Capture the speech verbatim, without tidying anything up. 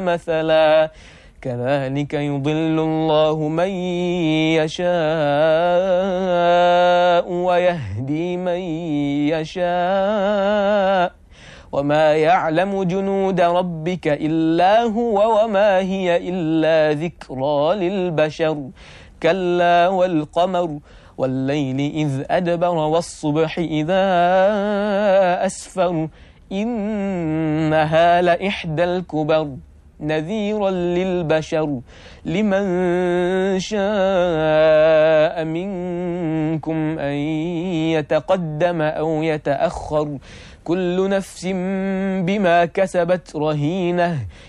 مثلا كذلك يضل الله من يشاء ويهدي من يشاء وما يعلم جنود ربك إلا هو وما هي إلا ذكرى للبشر كلا والقمر والليل إذ أدبر والصبح إذا أسفر إنها لإحدى الكبر نذيرا للبشر لمن شاء منكم أن يتقدم أو يتأخر كل نفس بما كسبت رهينة